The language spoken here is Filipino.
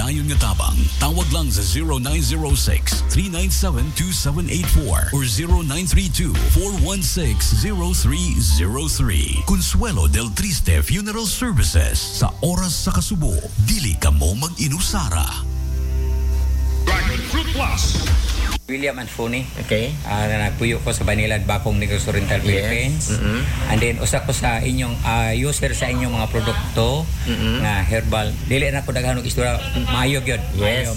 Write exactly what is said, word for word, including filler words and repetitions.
dayon nga tabang. Tawag lang sa zero nine zero six, three nine seven, two seven eight four or zero nine three two, four one six, zero three zero three. Consuelo del Triste Funeral Services. Sa oras sa kasubo, dili ka mo mag-inusara. Dragon Fruit Plus. William Anfoni. Okay. Uh, nagpuyo ko sa Banilad, Bakong, Negros Oriental, Philippines. Yes. Mm-hmm. And then, usa ko sa inyong uh, user sa inyong mga produkto mm-hmm. na herbal. Dili na ko daghan og istorya. Maayog yun. Yes.